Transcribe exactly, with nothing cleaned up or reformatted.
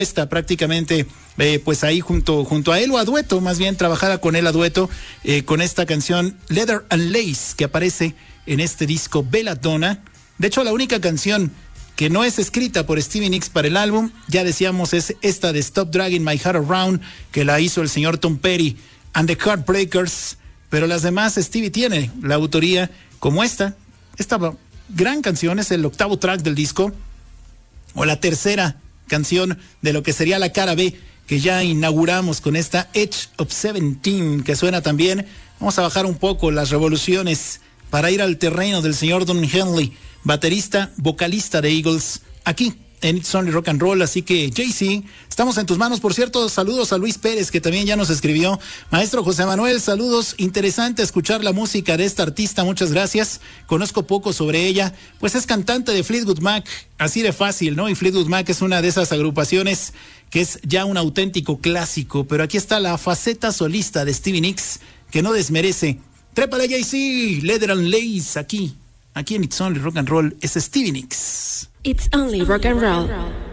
está prácticamente eh, pues ahí junto junto a él o a dueto, más bien trabajara con él a dueto eh, con esta canción Leather and Lace que aparece en este disco Belladonna. De hecho, la única canción que no es escrita por Stevie Nicks para el álbum, ya decíamos, es esta de Stop Dragging My Heart Around, que la hizo el señor Tom Petty and the Heartbreakers, pero las demás Stevie tiene la autoría, como esta, esta gran canción es el octavo track del disco, o la tercera canción de lo que sería la cara B, que ya inauguramos con esta Edge of Seventeen, que suena también. Vamos a bajar un poco las revoluciones para ir al terreno del señor Don Henley, baterista, vocalista de Eagles, aquí en It's Only Rock and Roll. Así que, Jay-Z, estamos en tus manos. Por cierto, saludos a Luis Pérez, que también ya nos escribió. Maestro José Manuel, saludos. Interesante escuchar la música de esta artista, muchas gracias. Conozco poco sobre ella, pues es cantante de Fleetwood Mac, así de fácil, ¿no? Y Fleetwood Mac es una de esas agrupaciones que es ya un auténtico clásico, pero aquí está la faceta solista de Stevie Nicks, que no desmerece. Trépale, Jay-Z, Leather and Lace, aquí, aquí en It's Only Rock and Roll, es Stevie Nicks. It's Only Rock and Roll.